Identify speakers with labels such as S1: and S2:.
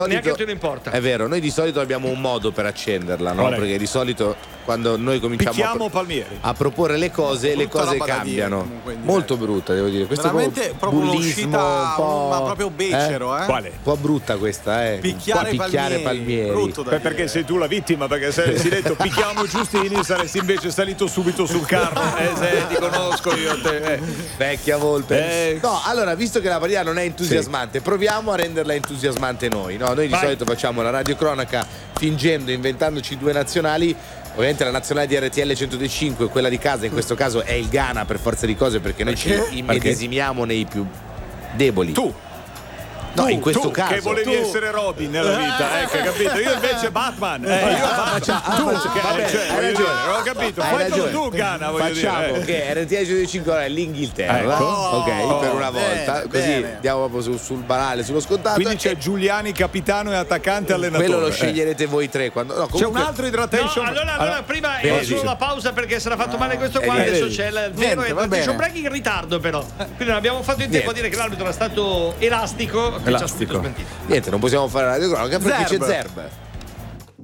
S1: Neanche a te ne importa.
S2: È vero, noi di solito abbiamo un modo per accenderla, no? Perché di solito quando noi cominciamo a proporre le cose cambiano. Molto brutta, devo dire. Questo
S3: veramente
S2: è
S3: proprio
S2: bullismo un po'.
S3: ma proprio becero, eh?
S4: Quale?
S2: Un po' brutta questa,
S3: Picchiare
S2: Palmieri.
S3: Brutto da
S4: perché sei tu la vittima, perché se avessi detto picchiamo Giustini saresti invece salito subito sul carro. Ti conosco io te.
S2: Vecchia volpe. No, allora, visto che la partita non è entusiasmante, proviamo a renderla entusiasmante noi, no? Noi di solito facciamo la radiocronaca fingendo, inventandoci due nazionali. Ovviamente la nazionale di RTL 105, quella di casa, in questo caso è il Ghana per forza di cose, perché noi ci immedesimiamo nei più deboli. No, in questo caso
S4: che volevi essere Robin nella vita, ecco, capito? Io invece Batman. Hai ragione, ho capito. Fai tu, Ghana, voglio
S2: facciamo
S4: dire.
S2: che RTL 105 è l'Inghilterra, ok, per una volta, così andiamo proprio sul banale, sullo scontato.
S4: Quindi c'è Giuliani capitano e attaccante allenatore.
S2: Quello lo sceglierete voi tre quando comunque...
S4: C'è un altro hydration.
S1: No, allora prima era solo la pausa perché si era fatto male questo qua, adesso c'è il vero hydration break in ritardo però. Quindi non abbiamo fatto in tempo a dire che l'arbitro era stato elastico.
S2: Niente, non possiamo fare la radiocronaca perché c'è Zerb.